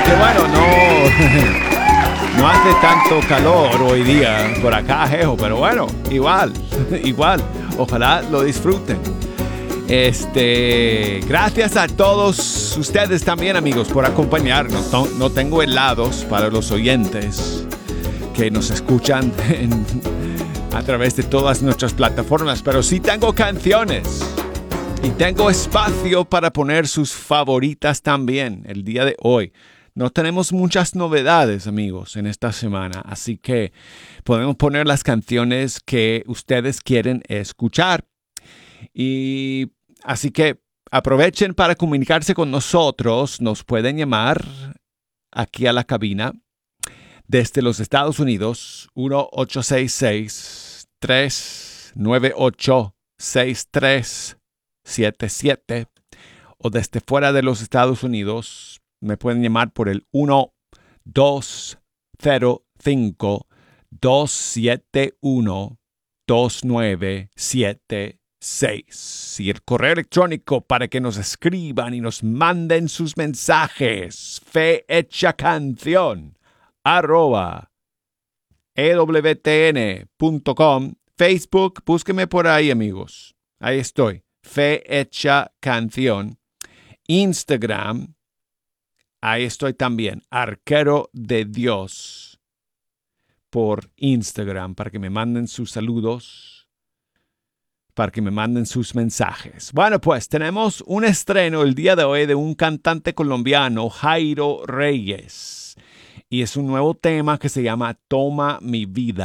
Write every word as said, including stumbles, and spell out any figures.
Aunque bueno, no, no hace tanto calor hoy día por acá, jejo, pero bueno, igual, igual. Ojalá lo disfruten. Este, gracias a todos ustedes también, amigos, por acompañarnos. No, no tengo helados para los oyentes que nos escuchan en, a través de todas nuestras plataformas, pero sí tengo canciones y tengo espacio para poner sus favoritas también el día de hoy. No tenemos muchas novedades, amigos, en esta semana, así que podemos poner las canciones que ustedes quieren escuchar. Y así que aprovechen para comunicarse con nosotros. Nos pueden llamar aquí a la cabina desde los Estados Unidos, uno ocho seis seis, tres nueve ocho, seis tres siete siete, o desde fuera de los Estados Unidos me pueden llamar por el uno dos cero cinco, dos siete uno, dos nueve siete seis. Y el correo electrónico para que nos escriban y nos manden sus mensajes, fehechacanción arroba ewtn punto com. Facebook, búsqueme por ahí, amigos. Ahí estoy, Fe Hecha Canción. Instagram, ahí estoy también, Arquero de Dios, por Instagram, para que me manden sus saludos, para que me manden sus mensajes. Bueno, pues tenemos un estreno el día de hoy de un cantante colombiano, Jairo Reyes. Y es un nuevo tema que se llama Toma mi vida.